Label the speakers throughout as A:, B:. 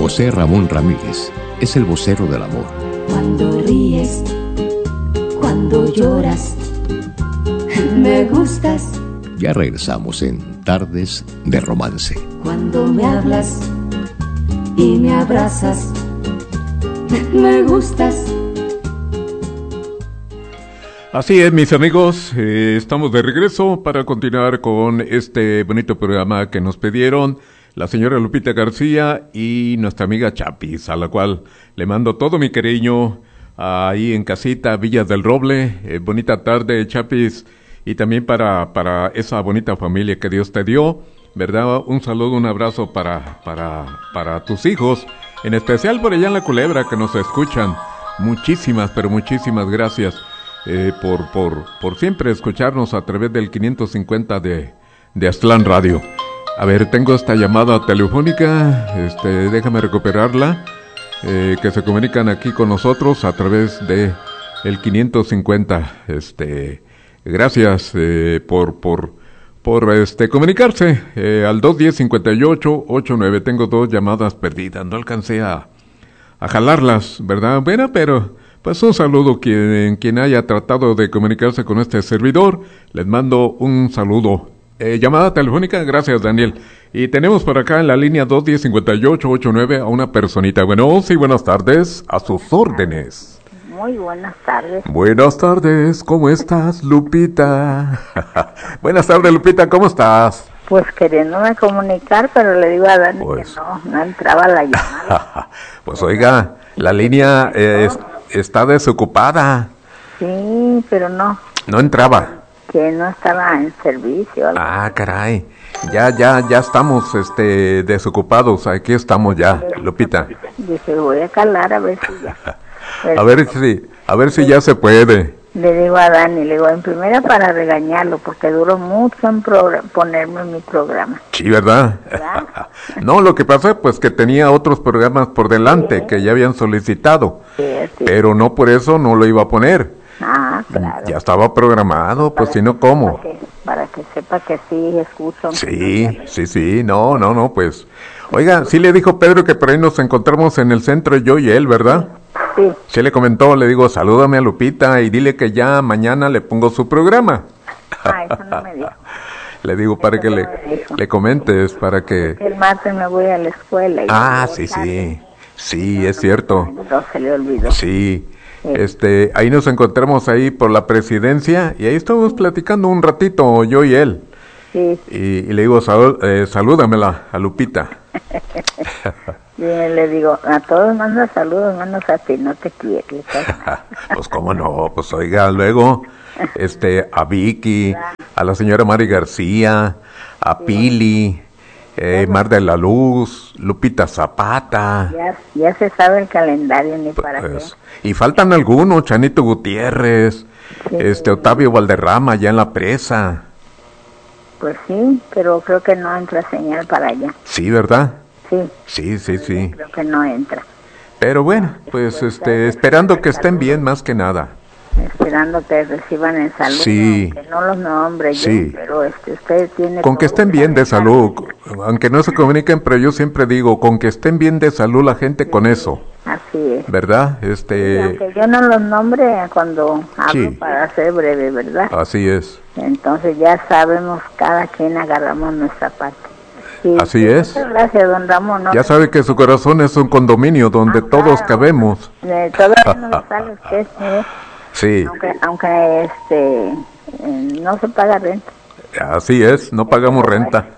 A: José Ramón Ramírez es el vocero del amor.
B: Cuando ríes, cuando lloras, me gustas.
A: Ya regresamos en Tardes de Romance.
B: Cuando me hablas y me abrazas, me gustas.
C: Así es, mis amigos, estamos de regreso para continuar con este bonito programa que nos pidieron la señora Lupita García y nuestra amiga Chapis, a la cual le mando todo mi cariño ahí en casita, Villas del Roble. Bonita tarde, Chapis, y también para esa bonita familia que Dios te dio, ¿verdad? Un saludo, un abrazo para tus hijos, en especial por allá en La Culebra que nos escuchan. Muchísimas, pero muchísimas gracias. Por siempre escucharnos a través del 550 de Aztlán Radio. A ver, tengo esta llamada telefónica, déjame recuperarla, que se comunican aquí con nosotros a través de el 550. Gracias por comunicarse al 210-5889. Tengo 2 llamadas perdidas, no alcancé a jalarlas, ¿verdad? Bueno, pero pues un saludo quien haya tratado de comunicarse con este servidor. Les mando un saludo. Llamada telefónica, gracias, Daniel. Y tenemos por acá en la línea 210-5889 a una personita. Bueno, sí, buenas tardes, a sus órdenes.
D: Muy buenas tardes.
C: Buenas tardes, ¿cómo estás, Lupita? Buenas tardes, Lupita, ¿cómo estás?
D: Pues queriéndome comunicar, pero le digo a Dani pues, que no entraba la llamada.
C: Pues oiga, la línea está desocupada.
D: Sí, pero no.
C: No entraba.
D: Que no estaba en servicio.
C: Ah, caray. Ya estamos desocupados. Aquí estamos ya, Lupita.
D: Dije, voy a calar a ver si ya.
C: a ver si ya se puede.
D: Le digo a Dani, le digo en primera para regañarlo, porque duró mucho en ponerme en mi programa.
C: Sí, ¿verdad? No, lo que pasa pues que tenía otros programas por delante que ya habían solicitado, pero no por eso no lo iba a poner.
D: Ah, claro.
C: Ya estaba programado, pues si no, ¿cómo?
D: Para que sepa que sí escucho.
C: Sí, no, pues. Oiga, sí le dijo Pedro que por ahí nos encontramos en el centro, yo y él, ¿verdad?
D: Sí.
C: Sí le comentó, le digo, salúdame a Lupita y dile que ya mañana le pongo su programa.
D: Eso no me dijo.
C: Le digo para que le comentes, para que...
D: El martes me voy a la escuela.
C: Sí, es cierto.
D: No se le olvidó.
C: Sí, ahí nos encontramos ahí por la presidencia y ahí estamos platicando un ratito, yo y él.
D: Sí.
C: Y le digo, salúdamela a Lupita.
D: Y le digo, a todos manda saludos, menos a ti, no te quiero.
C: Pues cómo no, pues oiga, luego, a Vicky, a la señora Mari García, a Pili, Mar de la Luz, Lupita Zapata.
D: Ya se sabe el calendario, ni para qué.
C: Y faltan algunos, Chanito Gutiérrez, Octavio Valderrama, ya en la presa.
D: Pues sí, pero creo que no entra señal para allá.
C: Sí, ¿verdad?
D: Sí. Creo que no entra.
C: Pero bueno, pues esperando que estén bien más que nada.
D: Esperando que reciban el saludo,
C: sí.
D: Que no los nombre yo, pero usted tiene...
C: Con que estén bien de salud, aunque no se comuniquen, pero yo siempre digo, con que estén bien de salud la gente, con eso.
D: Así es.
C: ¿Verdad?
D: Aunque yo no los nombre cuando hablo para ser breve, ¿verdad?
C: Así es.
D: Entonces ya sabemos, cada quien agarramos nuestra parte. Sí,
C: así es.
D: Muchas gracias, don Ramón.
C: Ya sabe que su corazón es un condominio donde todos cabemos.
D: Todavía no sale usted,
C: Sí.
D: Aunque no se paga renta.
C: Así es, no pagamos renta.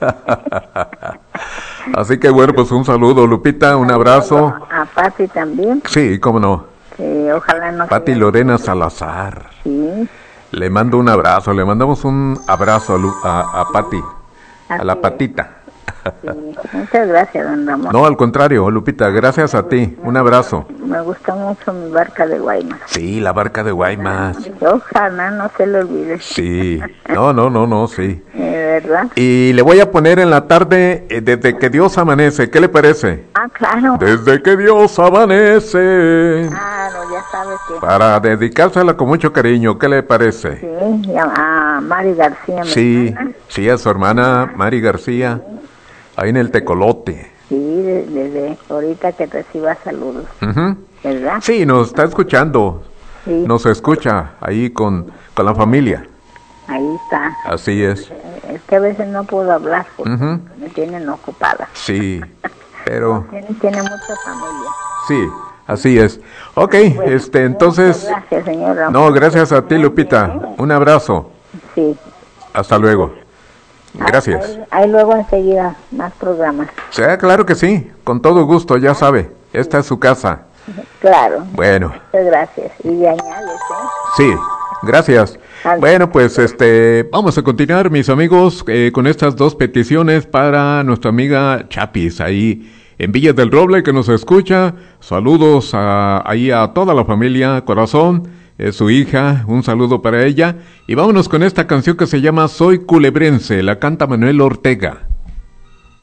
C: Así que bueno, pues un saludo, Lupita, un abrazo.
D: A Pati también.
C: Sí, cómo no.
D: Ojalá no.
C: Pati Lorena Salazar.
D: Sí.
C: Le mando un abrazo, le mandamos un abrazo a Pati, a la patita.
D: Sí, muchas gracias, don Ramón.
C: No, al contrario, Lupita, gracias a ti. Un abrazo.
D: Me gusta mucho mi barca de Guaymas.
C: Sí, la barca de Guaymas.
D: Ojalá no se lo olvide.
C: Sí, no, sí.
D: ¿Verdad?
C: Y le voy a poner en la tarde Desde que Dios amanece. ¿Qué le parece?
D: Ah, claro.
C: Desde que Dios amanece.
D: Claro, ya sabe que...
C: Para dedicársela con mucho cariño. ¿Qué le parece?
D: Sí, a Mari García.
C: Sí, a su hermana Mari García. Ahí en el Tecolote.
D: Sí, desde ahorita que reciba saludos, ¿verdad?
C: Sí, nos está escuchando.
D: Sí.
C: Nos escucha ahí con la familia.
D: Ahí está.
C: Así es.
D: Es que a veces no puedo hablar porque me tienen ocupada.
C: Sí, pero...
D: Tiene mucha familia.
C: Sí, así es. Ok,
D: Bueno,
C: entonces...
D: Gracias, señora.
C: No, gracias a ti, Lupita. Un abrazo.
D: Sí.
C: Hasta luego. Gracias.
D: Ahí luego enseguida más programas.
C: Sí, claro que sí. Con todo gusto, ya sabe. Esta es su casa.
D: Claro.
C: Bueno.
D: Muchas gracias. Y de añades,
C: Sí, gracias. Bueno, pues vamos a continuar, mis amigos, con estas dos peticiones para nuestra amiga Chapis, ahí en Villa del Roble, que nos escucha. Saludos ahí a toda la familia, corazón, su hija, un saludo para ella. Y vámonos con esta canción que se llama Soy Culebrense, la canta Manuel Ortega.